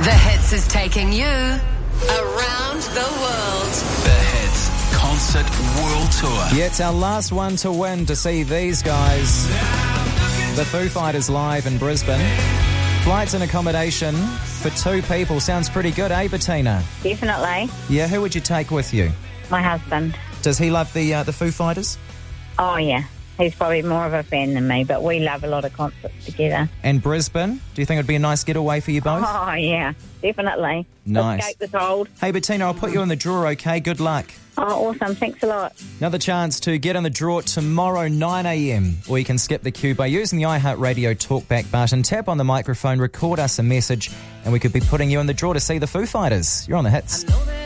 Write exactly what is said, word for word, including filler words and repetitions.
The Hits is taking you around the world. The Hits Concert World Tour. Yeah, it's our last one to win to see these guys. The Foo Fighters live in Brisbane. Flights and accommodation for two people. Sounds pretty good, eh, Bettina? Definitely. Yeah, who would you take with you? My husband. Does he love the uh, the Foo Fighters? Oh, yeah. He's probably more of a fan than me, but we love a lot of concerts together. And Brisbane? Do you think it'd be a nice getaway for you both? Oh, yeah. Definitely. Nice. Escape the cold. Hey, Bettina, I'll put you in the draw, okay? Good luck. Oh, awesome. Thanks a lot. Another chance to get in the draw tomorrow, nine a.m. Or you can skip the queue by using the iHeartRadio talkback button. Tap on the microphone, record us a message, and we could be putting you in the draw to see the Foo Fighters. You're on the Hits.